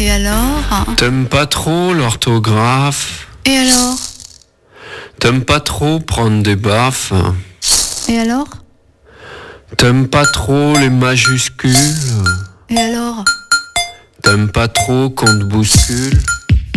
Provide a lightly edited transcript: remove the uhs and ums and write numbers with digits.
Et alors? T'aimes pas trop l'orthographe? Et alors? T'aimes pas trop prendre des baffes? Et alors? T'aimes pas trop les majuscules? Et alors? T'aimes pas trop qu'on te bouscule?